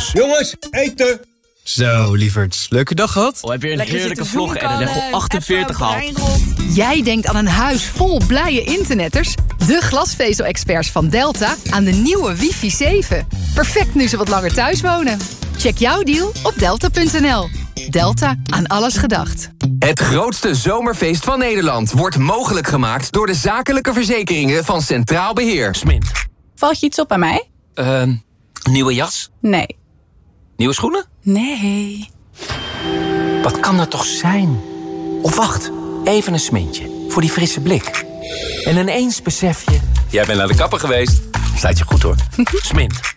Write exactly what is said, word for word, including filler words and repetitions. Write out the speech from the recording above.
Jongens, eten! Zo, lieverds. Leuke dag gehad? Oh, heb je een heerlijke vlog en een regel achtenveertig gehaald? Jij denkt aan een huis vol blije internetters? De glasvezel-experts van Delta aan de nieuwe wifi zeven. Perfect nu ze wat langer thuis wonen. Check jouw deal op delta punt n l. Delta, aan alles gedacht. Het grootste zomerfeest van Nederland wordt mogelijk gemaakt door de zakelijke verzekeringen van Centraal Beheer. Smint. Valt je iets op aan mij? Uh, nieuwe jas? Nee. Nieuwe schoenen? Nee. Wat kan dat toch zijn? Of wacht, even een smintje. Voor die frisse blik. En ineens besef je... Jij bent naar de kapper geweest. Staat je goed hoor. Smint.